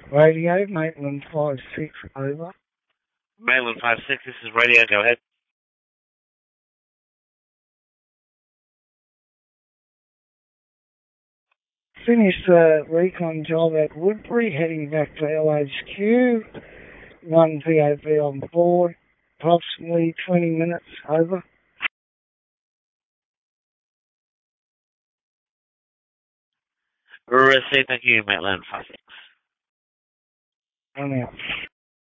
Radio, Maitland 5-6, over. Maitland 5-6, this is radio, go ahead. Finished the recon job at Woodbury, heading back to LHQ. One VOB on board, approximately 20 minutes, over. Receive, thank you, Maitland 5-6. I'm out.